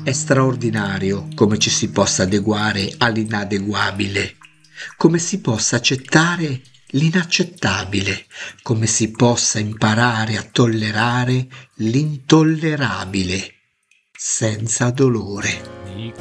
È straordinario come ci si possa adeguare all'inadeguabile, come si possa accettare l'inaccettabile, come si possa imparare a tollerare l'intollerabile, senza dolore.